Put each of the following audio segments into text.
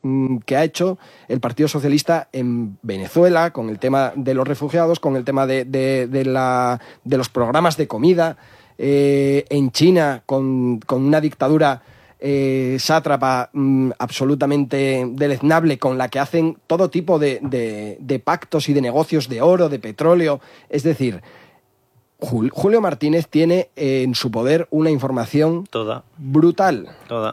que ha hecho el Partido Socialista en Venezuela, con el tema de los refugiados, con el tema de los programas de comida, en China, con una dictadura sátrapa absolutamente deleznable, con la que hacen todo tipo de pactos y de negocios de oro, de petróleo. Es decir, Julio Martínez tiene en su poder una información brutal.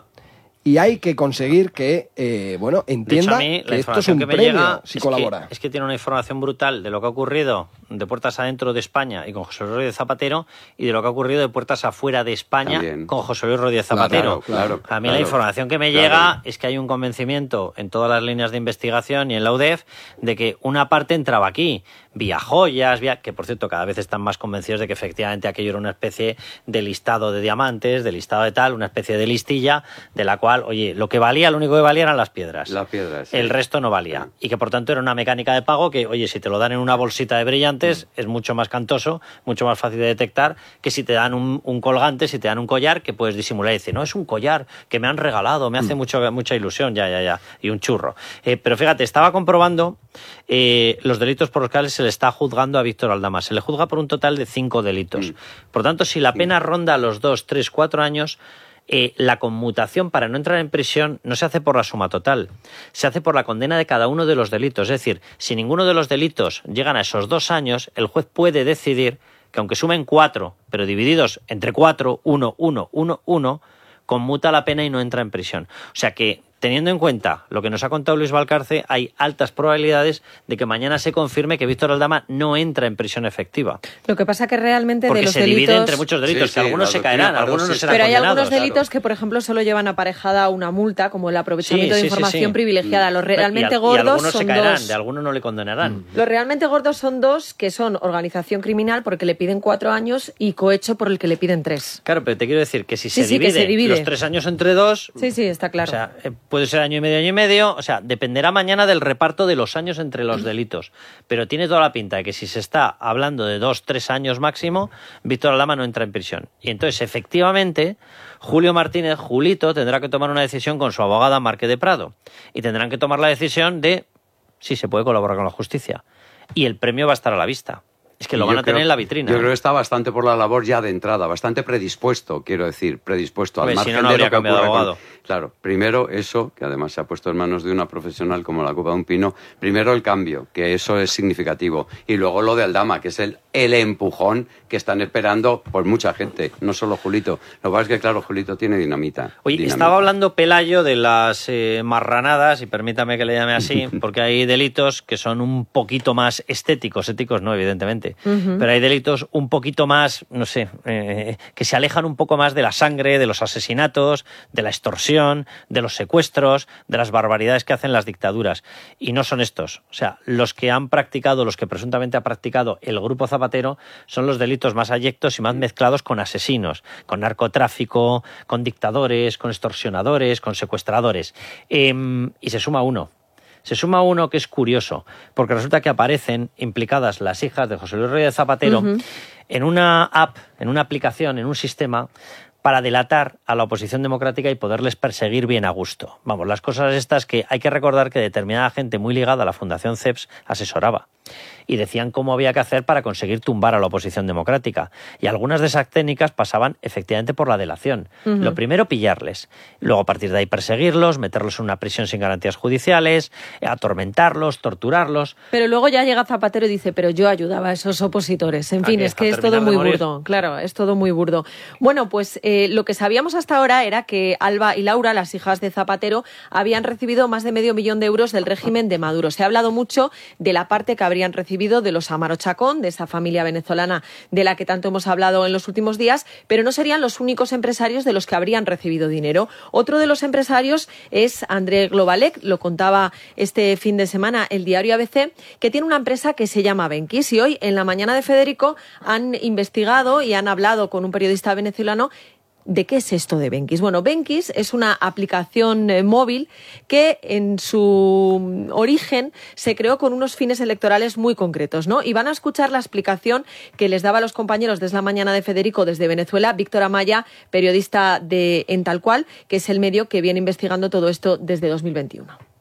Y hay que conseguir que, entienda que esto es un premio si colabora. Es que tiene una información brutal de lo que ha ocurrido de puertas adentro de España y con José Luis Rodríguez Zapatero, y de lo que ha ocurrido de puertas afuera de España también con José Luis Rodríguez Zapatero. A mí la información que me llega es que hay un convencimiento en todas las líneas de investigación y en la UDEF de que una parte entraba aquí, vía joyas, que por cierto cada vez están más convencidos de que efectivamente aquello era una especie de listado de diamantes, de listado de tal, una especie de listilla de la cual, oye, lo único que valía eran las piedras. Las piedras, sí. El resto no valía. Y que por tanto era una mecánica de pago que, oye, si te lo dan en una bolsita de brillantes es mucho más cantoso, mucho más fácil de detectar que si te dan un colgante, si te dan un collar que puedes disimular y decir, no, es un collar que me han regalado, me hace mucha ilusión, ya, y un churro. Pero fíjate, estaba comprobando los delitos por los cuales se le está juzgando a Víctor Aldama. Se le juzga por un total de 5 delitos. Por tanto, si la pena ronda los 2, 3, 4 años, la conmutación para no entrar en prisión no se hace por la suma total, se hace por la condena de cada uno de los delitos. Es decir, si ninguno de los delitos llegan a esos 2 años, el juez puede decidir que aunque sumen 4, pero divididos entre 4, 1, 1, 1, 1, conmuta la pena y no entra en prisión. O sea que, teniendo en cuenta lo que nos ha contado Luis Valcarce, hay altas probabilidades de que mañana se confirme que Víctor Aldama no entra en prisión efectiva. Lo que pasa que realmente porque de los se delitos... divide entre muchos delitos, que algunos se caerán, algunos no serán condenados. Pero hay algunos condenados, delitos que, por ejemplo, solo llevan aparejada una multa, como el aprovechamiento de información privilegiada. Los realmente gordos y algunos son se caerán, 2. de algunos no le condenarán. Los realmente gordos son 2, que son organización criminal porque le piden 4 años y cohecho por el que le piden 3. Claro, pero te quiero decir que si se divide los 3 años entre 2... Sí, está claro. O sea, puede ser año y medio, o sea, dependerá mañana del reparto de los años entre los delitos. Pero tiene toda la pinta de que si se está hablando de 2, 3 años máximo, Víctor Aldama no entra en prisión. Y entonces, efectivamente, Julio Martínez, Julito, tendrá que tomar una decisión con su abogada Marque de Prado. Y tendrán que tomar la decisión de si se puede colaborar con la justicia. Y el premio va a estar a la vista. Es que lo van a tener en la vitrina. Yo creo que está bastante por la labor ya de entrada, bastante predispuesto, quiero decir, al margen si no de lo que ocurra abogado. Claro, primero eso, que además se ha puesto en manos de una profesional como la copa de un pino, primero el cambio, que eso es significativo, y luego lo de Aldama, que es el empujón que están esperando pues mucha gente, no solo Julito. Lo que pasa es que, claro, Julito tiene dinamita. Oye, estaba hablando Pelayo de las marranadas, y permítame que le llame así, porque hay delitos que son un poquito más estéticos, éticos no, evidentemente, pero hay delitos un poquito más, no sé, que se alejan un poco más de la sangre, de los asesinatos, de la extorsión, de los secuestros, de las barbaridades que hacen las dictaduras. Y no son estos. O sea, los que presuntamente ha practicado el grupo Zapatero son los delitos más abyectos y más mezclados con asesinos, con narcotráfico, con dictadores, con extorsionadores, con secuestradores. Y se suma uno. Se suma uno que es curioso, porque resulta que aparecen implicadas las hijas de José Luis Rodríguez Zapatero en una app, en una aplicación, en un sistema para delatar a la oposición democrática y poderles perseguir bien a gusto. Vamos, las cosas estas que hay que recordar que determinada gente muy ligada a la Fundación CEPS asesoraba y decían cómo había que hacer para conseguir tumbar a la oposición democrática. Y algunas de esas técnicas pasaban efectivamente por la delación. Lo primero, pillarles. Luego, a partir de ahí, perseguirlos, meterlos en una prisión sin garantías judiciales, atormentarlos, torturarlos. Pero luego ya llega Zapatero y dice, pero yo ayudaba a esos opositores. En fin, es que es todo muy burdo. Claro, es todo muy burdo. Bueno, pues lo que sabíamos hasta ahora era que Alba y Laura, las hijas de Zapatero, habían recibido más de $500,000 euros del régimen de Maduro. Se ha hablado mucho de la parte que habrían recibido de los Amaro Chacón, de esa familia venezolana de la que tanto hemos hablado en los últimos días, pero no serían los únicos empresarios de los que habrían recibido dinero. Otro de los empresarios es André Globalec, lo contaba este fin de semana el diario ABC, que tiene una empresa que se llama Benquis, y hoy en la mañana de Federico han investigado y han hablado con un periodista venezolano. ¿De qué es esto de Benquis? Bueno, Benquis es una aplicación móvil que en su origen se creó con unos fines electorales muy concretos, ¿no? Y van a escuchar la explicación que les daba a los compañeros de la mañana de Federico desde Venezuela, Víctor Amaya, periodista de En Tal Cual, que es el medio que viene investigando todo esto desde 2021.